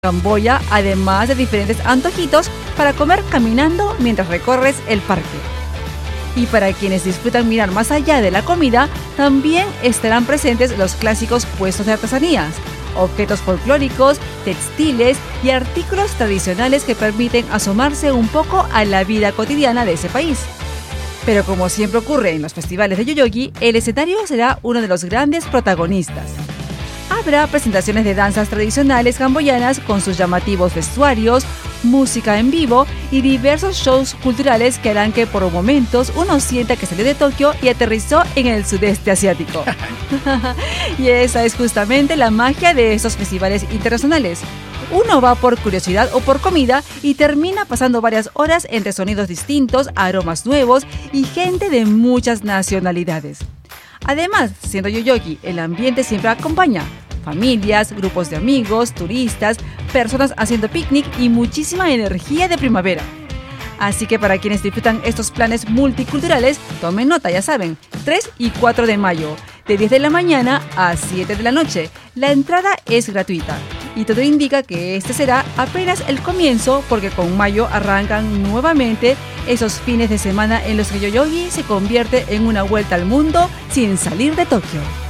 Camboya, además de diferentes antojitos para comer caminando mientras recorres el parque. Y para quienes disfrutan mirar más allá de la comida, también estarán presentes los clásicos puestos de artesanías, objetos folclóricos, textiles y artículos tradicionales que permiten asomarse un poco a la vida cotidiana de ese país. Pero como siempre ocurre en los festivales de Yoyogi, el escenario será uno de los grandes protagonistas. Habrá presentaciones de danzas tradicionales camboyanas con sus llamativos vestuarios, música en vivo y diversos shows culturales que harán que por momentos uno sienta que salió de Tokio y aterrizó en el sudeste asiático. Y esa es justamente la magia de estos festivales internacionales. Uno va por curiosidad o por comida y termina pasando varias horas entre sonidos distintos, aromas nuevos y gente de muchas nacionalidades. Además, siendo Yoyogi, el ambiente siempre acompaña familias, grupos de amigos, turistas, personas haciendo picnic y muchísima energía de primavera. Así que para quienes disfrutan estos planes multiculturales, tomen nota, ya saben, 3 y 4 de mayo, de 10 de la mañana a 7 de la noche. La entrada es gratuita y todo indica que este será apenas el comienzo, porque con mayo arrancan nuevamente esos fines de semana en los que Yoyogi se convierte en una vuelta al mundo sin salir de Tokio.